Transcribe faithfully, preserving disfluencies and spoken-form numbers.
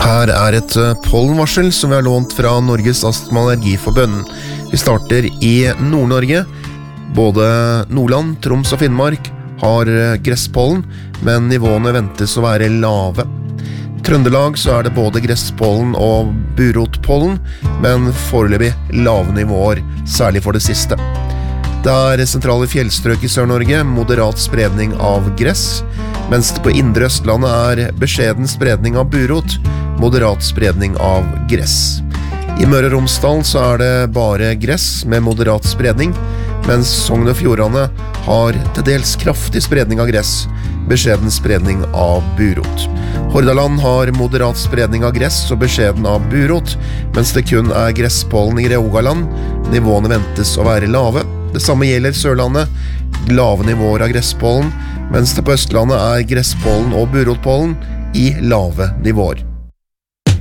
Her er et pollenvarsel som vi har lånt fra Norges Astma- og Allergiforbund. Vi starter i Nord-Norge. Både Nordland, Troms og Finnmark har gresspollen, men nivåene ventes å være lave. I Trøndelag så er det både gresspollen og burotpollen, men foreløpig lave nivåer, særlig for det siste. Det er sentrale fjellstrøk i Sør-Norge, moderat spredning av gress, mens det på indre Østlandet er beskjeden spredning av burot, moderat spredning av gress. I Møre og Romsdal så er det bare gress med moderat spredning, mens Sogn og Fjordane har til dels kraftig spredning av gress, beskjeden spredning av burot. Hordaland har moderat spredning av gress og beskjeden av burot, mens det kun er gresspollen i Rogaland. Nivåene ventes å være lave. Det samme gjelder Sørlandet, lave nivåer av gresspollen, mens det på Østlandet er gresspollen og burotpollen i lave nivåer.